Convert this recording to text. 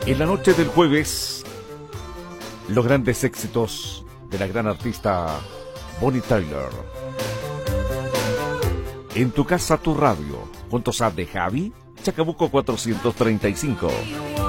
En la noche del jueves, los grandes éxitos de la gran artista Bonnie Tyler. En tu casa, tu radio, juntos a de Javi, Chacabuco 435.